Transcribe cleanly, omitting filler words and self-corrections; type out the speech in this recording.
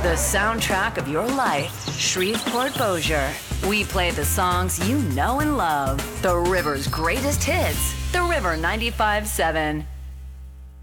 The soundtrack of your life. Shreveport Bossier. We play the songs you know and love. The River's greatest hits. The River 95.7.